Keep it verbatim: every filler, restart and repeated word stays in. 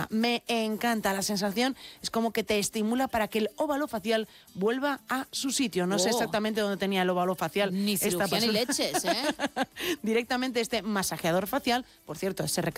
me encanta. La sensación es como que te estimula para que el óvalo facial vuelva a su sitio. No oh. sé exactamente dónde tenía el óvalo facial. Ni cirugía ni leches, ¿eh? Directamente este masajeador facial, por cierto, se recarga